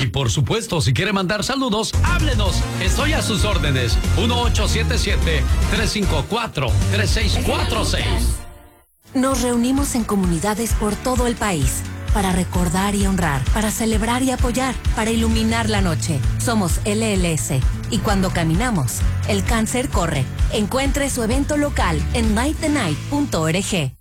Y por supuesto, si quiere mandar saludos, háblenos. Estoy a sus órdenes. 1877-354-3646. Nos reunimos en comunidades por todo el país para recordar y honrar, para celebrar y apoyar, para iluminar la noche. Somos LLS y cuando caminamos, el cáncer corre. Encuentre su evento local en nightthenight.org.